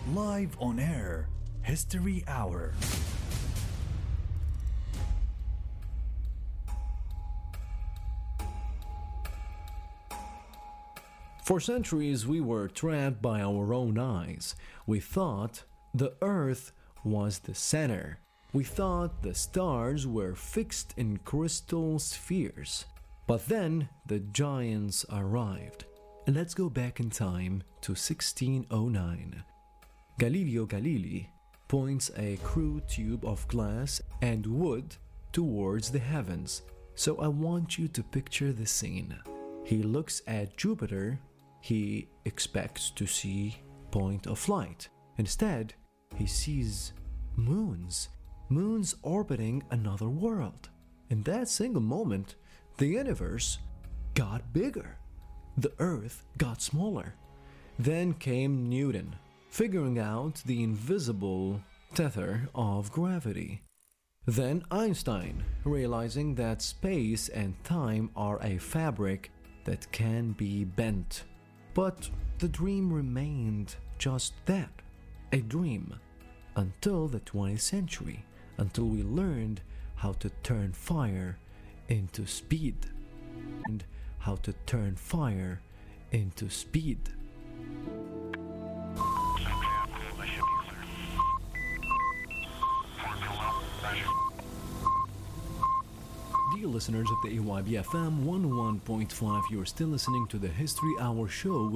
Live on air, History Hour. For centuries, we were trapped by our own eyes. We thought the Earth was the center. We thought the stars were fixed in crystal spheres. But then the giants arrived. Let's go back in time to 1609. Galileo Galilei points a crude tube of glass and wood towards the heavens. So I want you to picture the scene. He looks at Jupiter. He expects to see point of light. Instead, he sees moons orbiting another world. In that single moment, the universe got bigger. The Earth got smaller. Then came Newton, figuring out the invisible tether of gravity. Then Einstein, realizing that space and time are a fabric that can be bent. But the dream remained just that, a dream, until the 20th century, until we learned how to turn fire into speed. And how to turn fire into speed. Dear listeners of the AYB FM 101.5, you're still listening to the History Hour show